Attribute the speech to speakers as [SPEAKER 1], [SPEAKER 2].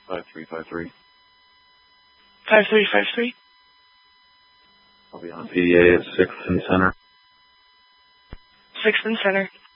[SPEAKER 1] 5353.
[SPEAKER 2] 5353.
[SPEAKER 1] I'll be on PDA at 6th and Center.
[SPEAKER 2] 6th and Center.